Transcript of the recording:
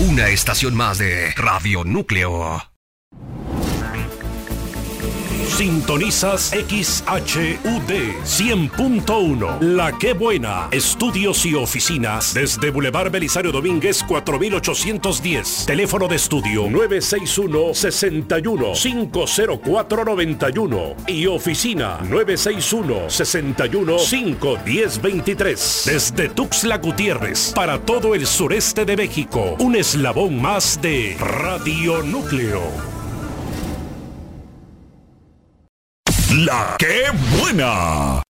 Una estación más de Radio Núcleo. Sintonizas XHUD 100.1. La Qué Buena. Estudios y oficinas desde Boulevard Belisario Domínguez 4810. Teléfono de estudio 961-61-50491 y oficina 961-61-51023. Desde Tuxtla Gutiérrez para todo el sureste de México. Un eslabón más de Radio Núcleo. La Qué Buena.